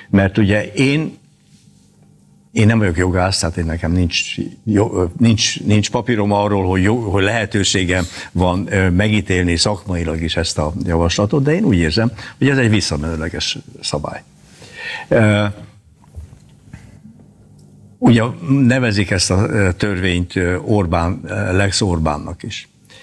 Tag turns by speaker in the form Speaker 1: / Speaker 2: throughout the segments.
Speaker 1: Mert ugye én nem vagyok jogász, tehát nekem nincs papírom arról, hogy lehetőségem van megítélni szakmailag is ezt a javaslatot, de én úgy érzem, hogy ez egy visszamenőleges szabály. Ugye nevezik ezt a törvényt Lex Orbánnak is.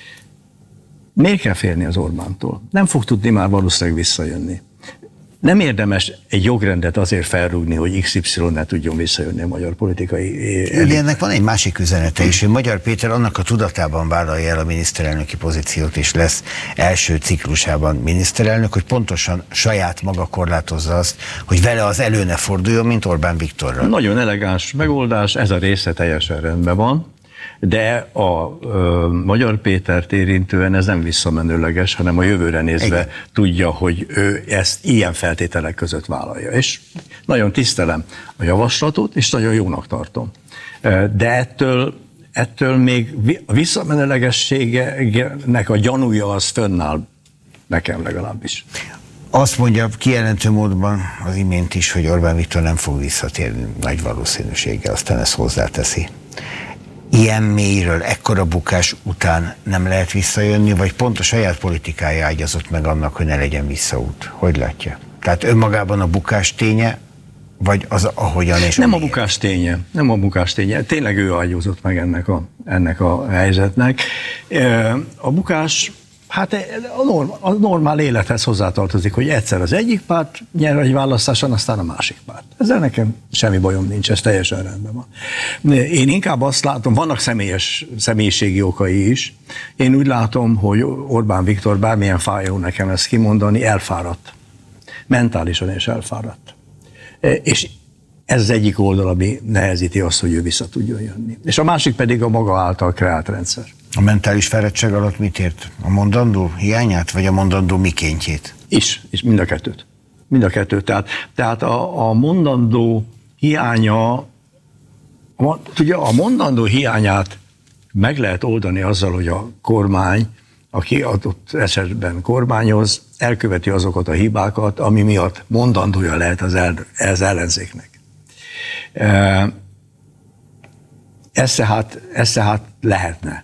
Speaker 1: Miért kell félni az Orbántól? Nem fog tudni már valószínűleg visszajönni. Nem érdemes egy jogrendet azért felrúgni, hogy XY ne tudjon visszajönni a magyar politikai
Speaker 2: Ugye ennek van egy másik üzenete is, hogy Magyar Péter annak a tudatában vállalja el a miniszterelnöki pozíciót, és lesz első ciklusában miniszterelnök, hogy pontosan saját maga korlátozza azt, hogy vele az elő ne forduljon, mint Orbán Viktorral.
Speaker 1: Nagyon elegáns megoldás, ez a része teljesen rendben van, de a Magyar Pétert érintően ez nem visszamenőleges, hanem a jövőre nézve igen, tudja, hogy ő ezt ilyen feltételek között vállalja. És nagyon tisztelem a javaslatot, és nagyon jónak tartom. De ettől még a visszamenőlegességnek a gyanúja az fönnáll nekem legalábbis.
Speaker 2: Azt mondja kijelentő módban az imént is, hogy Orbán Viktor nem fog visszatérni nagy valószínűséggel, aztán ezt hozzáteszi. Ilyen mélyről, ekkora bukás után nem lehet visszajönni, vagy pont a saját politikája ágyazott meg annak, hogy ne legyen visszaút? Hogy látja? Tehát önmagában a bukás ténye, vagy az ahogyan és
Speaker 1: nem a bukás ténye, nem a bukás ténye. Tényleg ő ágyazott meg ennek a helyzetnek. A bukás, hát a normál élethez hozzátartozik, hogy egyszer az egyik párt nyer egy választáson, aztán a másik párt. Ezzel nekem semmi bajom nincs, ez teljesen rendben van. Én inkább azt látom, vannak személyiségi okai is. Én úgy látom, hogy Orbán Viktor, bármilyen fájó nekem ezt kimondani, elfáradt. Mentálisan is elfáradt. És ez az egyik oldal, ami nehezíti azt, hogy ő vissza tudjon jönni. És a másik pedig a maga által kreált rendszer.
Speaker 2: A mentális fáradtság alatt mit ért? A mondandó hiányát, vagy a mondandó mikéntjét?
Speaker 1: És mind a kettőt. Mind a kettőt. Tehát a mondandó hiánya, ugye a mondandó hiányát meg lehet oldani azzal, hogy a kormány, aki adott esetben kormányoz, elköveti azokat a hibákat, ami miatt mondandója lehet az ellenzéknek. Ez tehát lehetne.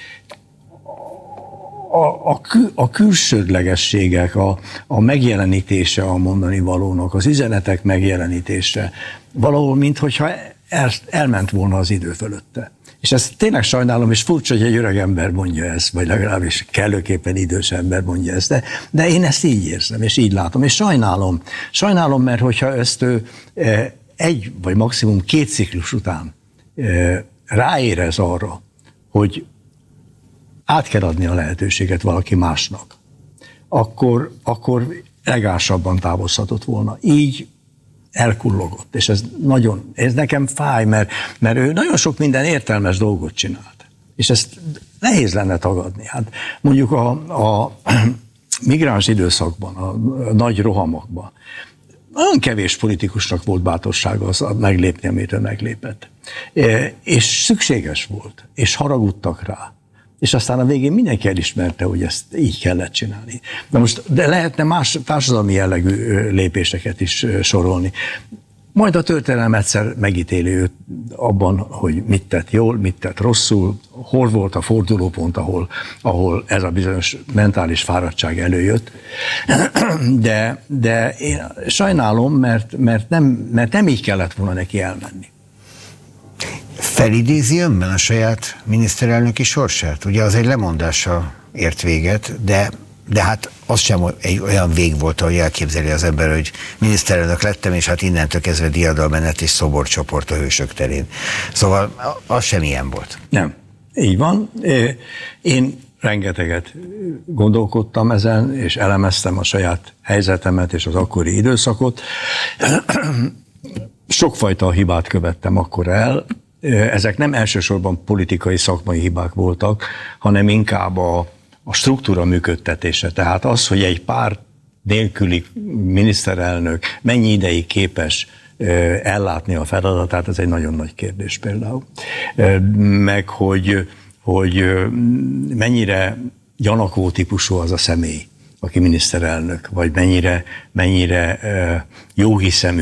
Speaker 1: A külsődlegességek, a megjelenítése a mondani valónak, az üzenetek megjelenítése, valahol minthogyha elment volna az idő fölötte. És ezt tényleg sajnálom, és furcsa, hogy egy öreg ember mondja ezt, vagy legalábbis kellőképpen idős ember mondja ezt, de én ezt így érzem, és így látom, és sajnálom, mert hogyha ezt ő egy, vagy maximum 2 ciklus után ráérez arra, hogy át kell adni a lehetőséget valaki másnak, akkor elegánsabban távozhatott volna. Így elkullogott, és ez nekem fáj, mert ő nagyon sok minden értelmes dolgot csinált, és ezt nehéz lenne tagadni. Hát mondjuk a migráns időszakban, a nagy rohamokban nagyon kevés politikusnak volt bátorsága az meglépni, amit ő meglépett. És szükséges volt, és haragudtak rá. És aztán a végén mindenki elismerte, hogy ezt így kellett csinálni. De lehetne más társadalmi jellegű lépéseket is sorolni. Majd a történelem egyszer megítéli őt abban, hogy mit tett jól, mit tett rosszul, hol volt a fordulópont, ahol ez a bizonyos mentális fáradtság előjött. De én sajnálom, mert nem így kellett volna neki elmenni.
Speaker 2: Felidézi önben a saját miniszterelnöki sorsát? Ugye az egy lemondással ért véget, de hát az sem egy olyan vég volt, ahogy elképzeli az ember, hogy miniszterelnök lettem, és hát innentől kezdve diadalmenet és szoborcsoport a Hősök terén. Szóval az sem ilyen volt.
Speaker 1: Nem, így van. Én rengeteget gondolkodtam ezen, és elemeztem a saját helyzetemet és az akkori időszakot. Sokfajta hibát követtem akkor el. Ezek nem elsősorban politikai, szakmai hibák voltak, hanem inkább a struktúra működtetése. Tehát az, hogy egy párt nélküli miniszterelnök mennyi ideig képes ellátni a feladatát, ez egy nagyon nagy kérdés például. Meg, hogy mennyire gyanakvó típusú az a személy, aki miniszterelnök, vagy mennyire jóhiszemű